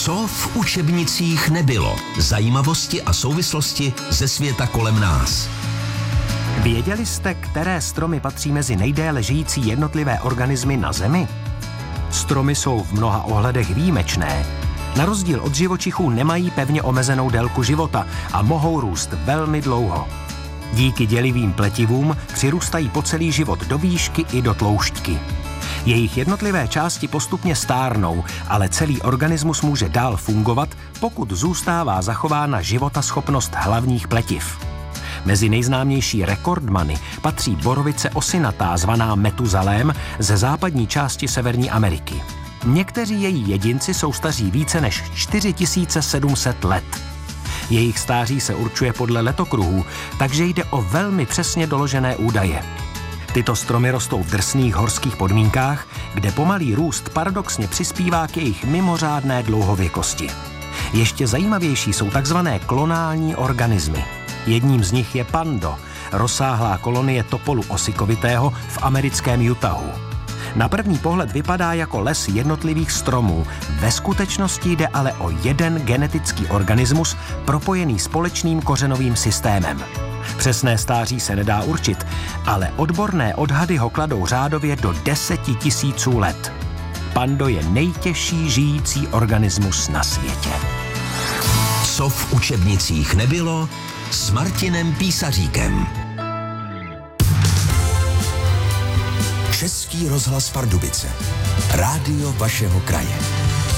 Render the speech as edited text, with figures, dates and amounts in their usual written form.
Co v učebnicích nebylo? Zajímavosti a souvislosti ze světa kolem nás. Věděli jste, které stromy patří mezi nejdéle žijící jednotlivé organismy na Zemi? Stromy jsou v mnoha ohledech výjimečné. Na rozdíl od živočichů nemají pevně omezenou délku života a mohou růst velmi dlouho. Díky dělivým pletivům přirůstají po celý život do výšky i do tloušťky. Jejich jednotlivé části postupně stárnou, ale celý organismus může dál fungovat, pokud zůstává zachována životaschopnost hlavních pletiv. Mezi nejznámější rekordmany patří borovice osinatá zvaná Metuzalém ze západní části Severní Ameriky. Někteří její jedinci jsou staří více než 4700 let. Jejich stáří se určuje podle letokruhů, takže jde o velmi přesně doložené údaje. Tyto stromy rostou v drsných horských podmínkách, kde pomalý růst paradoxně přispívá k jejich mimořádné dlouhověkosti. Ještě zajímavější jsou takzvané klonální organismy. Jedním z nich je pando, rozsáhlá kolonie topolu osikovitého v americkém Utahu. Na první pohled vypadá jako les jednotlivých stromů, ve skutečnosti jde ale o jeden genetický organismus propojený společným kořenovým systémem. Přesné stáří se nedá určit, ale odborné odhady ho kladou řádově do 10 000 let. Pando je nejtěžší žijící organismus na světě. Co v učebnicích nebylo s Martinem Písaříkem. Český rozhlas Pardubice. Rádio vašeho kraje.